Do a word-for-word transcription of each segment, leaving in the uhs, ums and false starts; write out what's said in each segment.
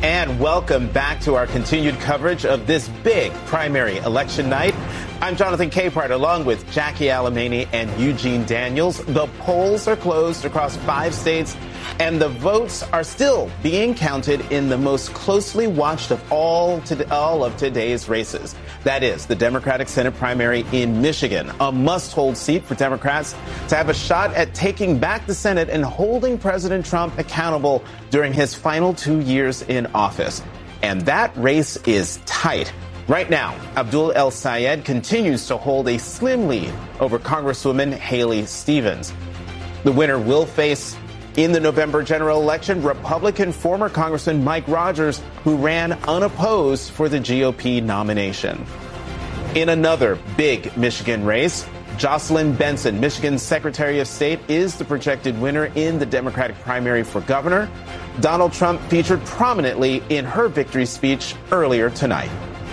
And welcome back to our continued coverage of this big primary election night. I'm Jonathan Capehart, along with Jackie Alemany and Eugene Daniels. The polls are closed across five states, and the votes are still being counted in the most closely watched of all, to, all of today's races. That is the Democratic Senate primary in Michigan, a must-hold seat for Democrats to have a shot at taking back the Senate and holding President Trump accountable during his final two years in office. And that race is tight. Right now, Abdul El-Sayed continues to hold a slim lead over Congresswoman Haley Stevens. The winner will face, in the November general election, Republican former Congressman Mike Rogers, who ran unopposed for the G O P nomination. In another big Michigan race, Jocelyn Benson, Michigan's Secretary of State, is the projected winner in the Democratic primary for governor. Donald Trump featured prominently in her victory speech earlier tonight.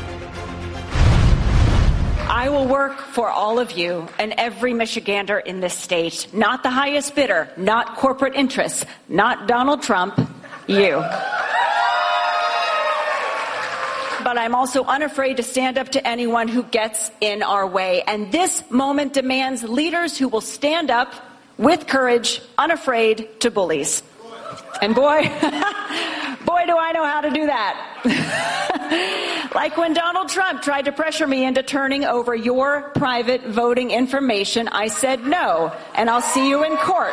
I will work for all of you and every Michigander in this state. Not the highest bidder, not corporate interests, not Donald Trump, you. But I'm also unafraid to stand up to anyone who gets in our way. And this moment demands leaders who will stand up with courage, unafraid to bullies. And boy, boy, do I know how to do that. Like when Donald Trump tried to pressure me into turning over your private voting information, I said no, and I'll see you in court.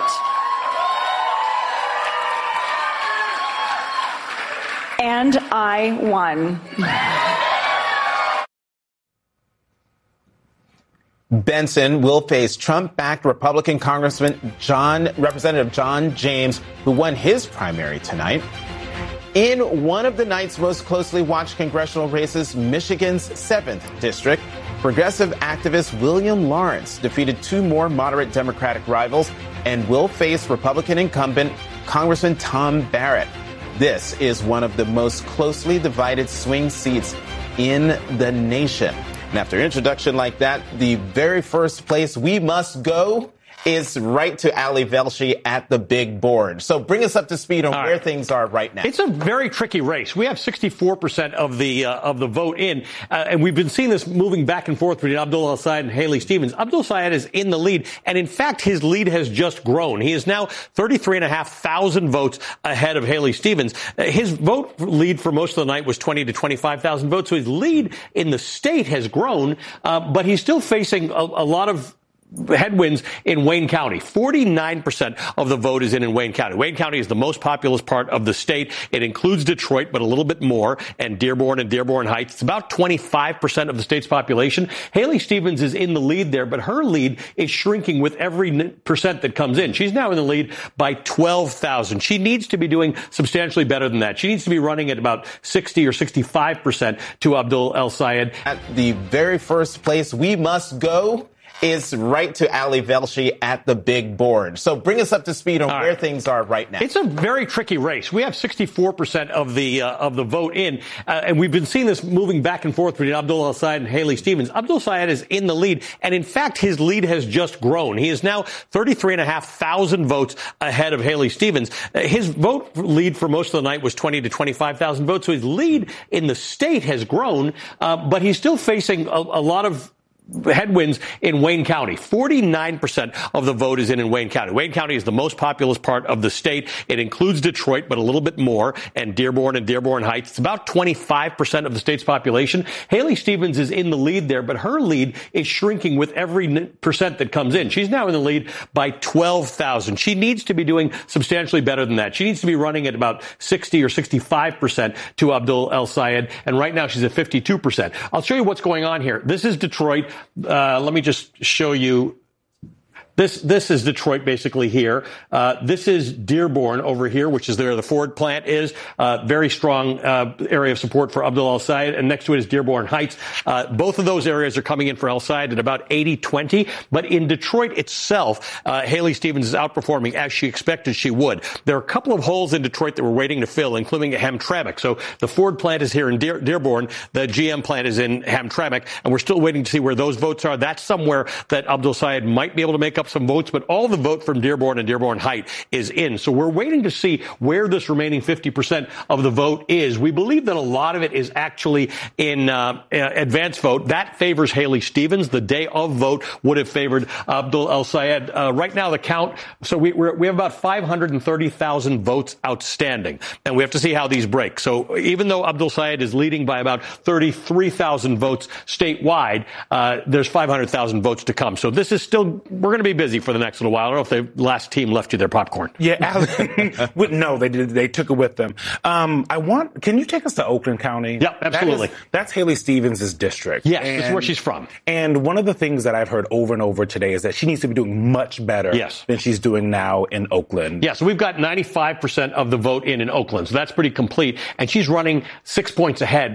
And I won. Benson will face Trump-backed Republican Congressman John, Representative John James, who won his primary tonight. In one of the night's most closely watched congressional races, Michigan's seventh district, progressive activist William Lawrence defeated two more moderate Democratic rivals and will face Republican incumbent Congressman Tom Barrett. This is one of the most closely divided swing seats in the nation. And after an introduction like that, the very first place we must go is right to Ali Velshi at the big board. So bring us up to speed on All where right. things are right now. It's a very tricky race. We have sixty-four percent of the uh, of the vote in, uh, and we've been seeing this moving back and forth between Abdul El-Sayed and Haley Stevens. Abdul El-Sayed is in the lead, and in fact, his lead has just grown. He is now thirty-three and a half thousand votes ahead of Haley Stevens. Uh, his vote lead for most of the night was twenty to twenty-five thousand votes, so his lead in the state has grown, uh, but he's still facing a, a lot of headwinds in Wayne County. forty-nine percent of the vote is in in Wayne County. Wayne County is the most populous part of the state. It includes Detroit, but a little bit more, and Dearborn and Dearborn Heights. It's about twenty-five percent of the state's population. Haley Stevens is in the lead there, but her lead is shrinking with every percent that comes in. She's now in the lead by twelve thousand. She needs to be doing substantially better than that. She needs to be running at about sixty or sixty-five percent to Abdul El-Sayed. At the very first place we must go is right to Ali Velshi at the big board. So bring us up to speed on All where right. things are right now. It's a very tricky race. We have sixty-four percent of the uh, of the vote in, uh, and we've been seeing this moving back and forth between Abdul El-Sayed and Haley Stevens. Abdul El-Sayed is in the lead, and in fact, his lead has just grown. He is now thirty-three and a half thousand votes ahead of Haley Stevens. Uh, his vote lead for most of the night was twenty to twenty-five thousand votes, so his lead in the state has grown, uh, but he's still facing a, a lot of headwinds in Wayne County. forty-nine percent of the vote is in in Wayne County. Wayne County is the most populous part of the state. It includes Detroit, but a little bit more, and Dearborn and Dearborn Heights. It's about twenty-five percent of the state's population. Haley Stevens is in the lead there, but her lead is shrinking with every percent that comes in. She's now in the lead by twelve thousand. She needs to be doing substantially better than that. She needs to be running at about sixty or sixty-five percent to Abdul El-Sayed, and right now she's at fifty-two percent. I'll show you what's going on here. This is Detroit. Uh, let me just show you. This this is Detroit basically here. Uh, this is Dearborn over here, which is where the Ford plant is. Uh, very strong uh, area of support for Abdul El-Sayed. And next to it is Dearborn Heights. Uh, both of those areas are coming in for El-Sayed at about eighty twenty. But in Detroit itself, uh, Haley Stevens is outperforming as she expected she would. There are a couple of holes in Detroit that we're waiting to fill, including Hamtramck. So the Ford plant is here in Dear- Dearborn. The G M plant is in Hamtramck. And we're still waiting to see where those votes are. That's somewhere that Abdul El-Sayed might be able to make up up some votes, but all the vote from Dearborn and Dearborn Heights is in. So we're waiting to see where this remaining fifty percent of the vote is. We believe that a lot of it is actually in uh, advance vote. That favors Haley Stevens. The day of vote would have favored Abdul El-Sayed. Uh, right now, the count, so we we're, we have about five hundred thirty thousand votes outstanding, and we have to see how these break. So even though Abdul Sayed is leading by about thirty-three thousand votes statewide, uh, there's five hundred thousand votes to come. So this is still, we're going to be busy for the next little while. I don't know if the last team left you their popcorn. Yeah, Alan, no, they did. They took it with them. Um, I want, can you take us to Oakland County? Yeah, absolutely. That is, that's Haley Stevens' district. Yes, and, that's where she's from. And one of the things that I've heard over and over today is that she needs to be doing much better yes. than she's doing now in Oakland. Yeah, so we've got ninety-five percent of the vote in in Oakland. So that's pretty complete. And she's running six points ahead